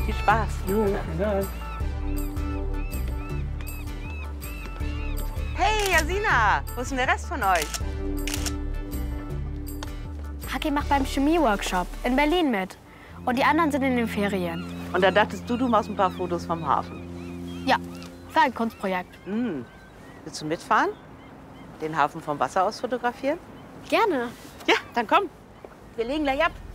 Viel Spaß. Jo, vielen Dank. Hey, Jasina, wo ist denn der Rest von euch? Haki macht beim Chemie-Workshop in Berlin mit. Und die anderen sind in den Ferien. Und da dachtest du machst ein paar Fotos vom Hafen. Ja, für ein Kunstprojekt. Willst du mitfahren? Den Hafen vom Wasser aus fotografieren? Gerne. Ja, dann komm. Wir legen gleich ab.